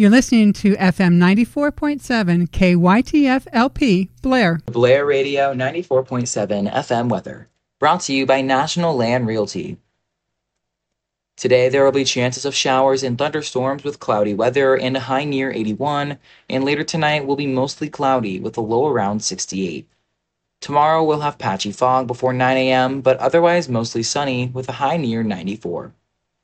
You're listening to FM 94.7 KYTF LP, Blair. Blair Radio 94.7 FM weather. Brought to you by National Land Realty. Today there will be chances of showers and thunderstorms with cloudy weather and a high near 81, and later tonight will be mostly cloudy with a low around 68. Tomorrow we'll have patchy fog before 9 a.m., but otherwise mostly sunny with a high near 94.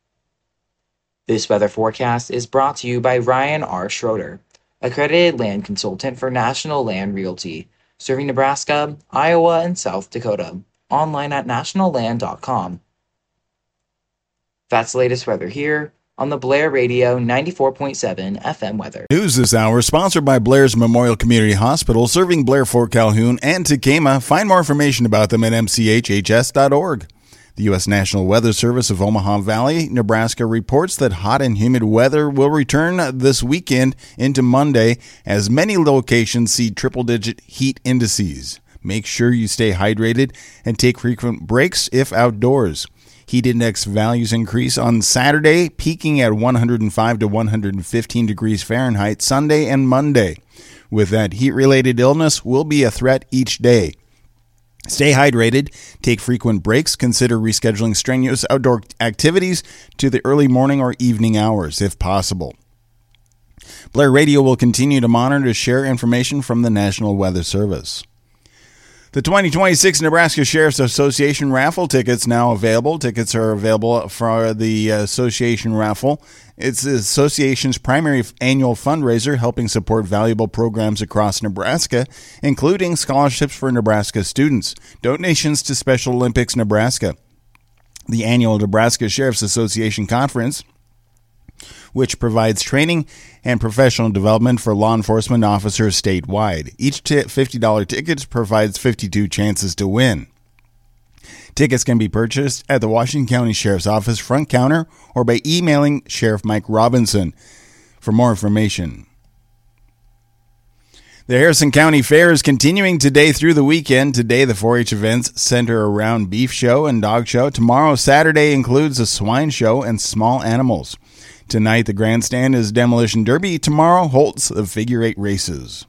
This weather forecast is brought to you by Ryan R. Schroeder, accredited land consultant for National Land Realty, serving Nebraska, Iowa, and South Dakota. Online at nationalland.com. That's the latest weather here on the Blair Radio 94.7 FM weather. News this hour sponsored by Blair's Memorial Community Hospital, serving Blair, Fort Calhoun, and Tekamah. Find more information about them at mchhs.org. The U.S. National Weather Service of Omaha Valley, Nebraska reports that hot and humid weather will return this weekend into Monday as many locations see triple-digit heat indices. Make sure you stay hydrated and take frequent breaks if outdoors. Heat index values increase on Saturday, peaking at 105 to 115 degrees Fahrenheit Sunday and Monday. With that, heat-related illness will be a threat each day. Stay hydrated, take frequent breaks, consider rescheduling strenuous outdoor activities to the early morning or evening hours if possible. Blair Radio will continue to monitor to share information from the National Weather Service. The 2026 Nebraska Sheriff's Association raffle tickets now available. Tickets are available for the association raffle. It's the association's primary annual fundraiser, helping support valuable programs across Nebraska, including scholarships for Nebraska students, donations to Special Olympics Nebraska, the annual Nebraska Sheriff's Association Conference, which provides training and professional development for law enforcement officers statewide. Each $50 ticket provides 52 chances to win. Tickets can be purchased at the Washington County Sheriff's Office front counter or by emailing Sheriff Mike Robinson. For more information. The Harrison County Fair is continuing today through the weekend. Today, the 4-H events center around beef show and dog show. Tomorrow, Saturday, includes a swine show and small animals. Tonight, the grandstand is Demolition Derby. Tomorrow holds the figure 8 races.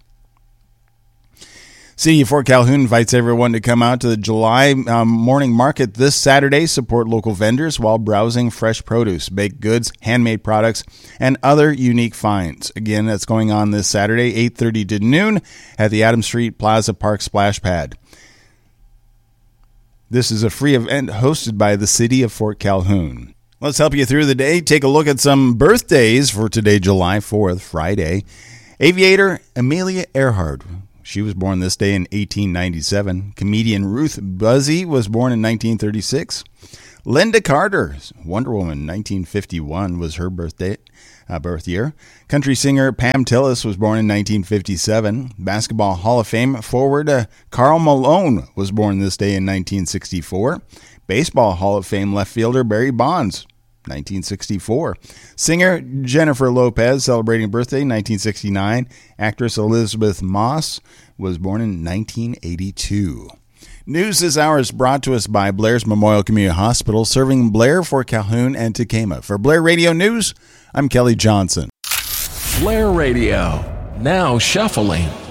City of Fort Calhoun invites everyone to come out to the July morning market this Saturday. Support local vendors while browsing fresh produce, baked goods, handmade products, and other unique finds. Again, that's going on this Saturday, 8:30 to noon at the Adams Street Plaza Park Splash Pad. This is a free event hosted by the City of Fort Calhoun. Let's help you through the day. Take a look at some birthdays for today, July 4th, Friday. Aviator Amelia Earhart. She was born this day in 1897. Comedian Ruth Buzzy was born in 1936. Linda Carter, Wonder Woman, 1951 was her birth year. Country singer Pam Tillis was born in 1957. Basketball Hall of Fame forward Karl Malone was born this day in 1964. Baseball Hall of Fame left fielder Barry Bonds, 1964. Singer Jennifer Lopez, celebrating birthday, 1969. Actress Elizabeth Moss was born in 1982. News this hour is brought to us by Blair's Memorial Community Hospital, serving Blair, Fort Calhoun, and Tekamah. For Blair Radio News, I'm Kelly Johnson. Blair Radio, now shuffling.